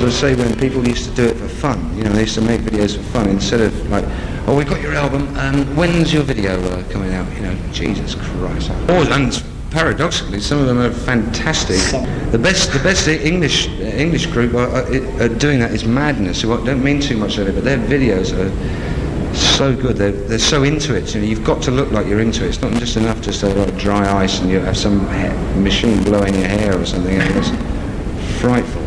sort of say when people used to do it for fun, you know, they used to make videos for fun instead of like, oh, we got your album, when's your video coming out? You know, Jesus Christ. And paradoxically, some of them are fantastic. The best English group are doing that is Madness, who don't mean too much of it, but their videos are so good. They're so into it. You know, you've got to look like you're into it. It's not just enough just to have dry ice and you have some machine blowing your hair or something. It's frightful.